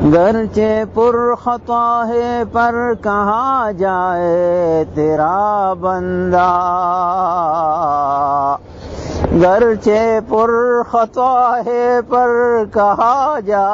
गरचे पुरखता है पर कहाँ जाए तेरा बंदा, गरचे पुरखता है पर कहाँ जाए